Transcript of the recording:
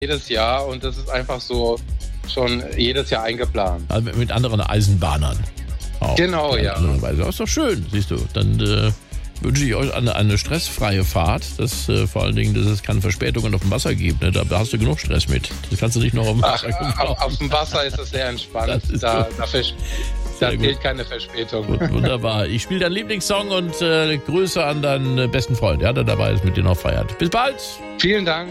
jedes Jahr und das ist einfach so schon jedes Jahr eingeplant. Also mit anderen Eisenbahnern. Auch. Genau, ja. Das ist doch schön, siehst du. Dann wünsche ich euch eine stressfreie Fahrt. Vor allen Dingen, dass es keine Verspätungen auf dem Wasser gibt. Ne? Da hast du genug Stress mit. Das kannst du nicht noch auf dem Wasser auf dem Wasser ist es sehr entspannt. Da gilt keine Verspätung. Gut, wunderbar. Ich spiele deinen Lieblingssong und Grüße an deinen besten Freund, der dabei ist, mit dir noch feiert. Bis bald. Vielen Dank.